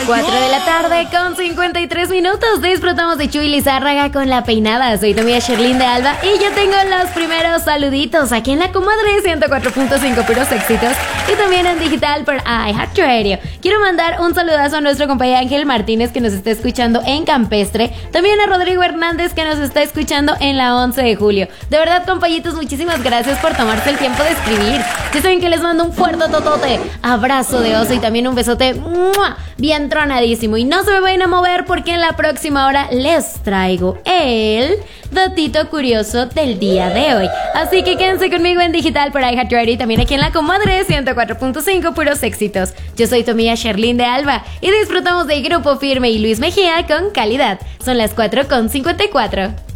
4 de la tarde con 53 minutos. Disfrutamos de Chuy Lizárraga con La Peinada. Soy tu amiga Sherlyn de Alba y yo tengo los primeros saluditos aquí en La Comadre 104.5 puros éxitos y también en digital por iHeartRadio. Quiero mandar un saludazo a nuestro compañero Ángel Martínez que nos está escuchando en Campestre. También a Rodrigo Hernández que nos está escuchando en la 11 de julio. De verdad, compañitos, muchísimas gracias por tomarse el tiempo de escribir. Ya saben que les mando un fuerte totote, abrazo de oso y también un besote bien tronadísimo. Y no se me vayan a mover porque en la próxima hora les traigo el datito curioso del día de hoy. Así que quédense conmigo en digital por iHeartRadio y también aquí en La Comadre 104.5 puros éxitos. Yo soy tu amiga Sherlyn de Alba y disfrutamos de Grupo Firme y Luis Mejía con Calidad. Son las 4:54.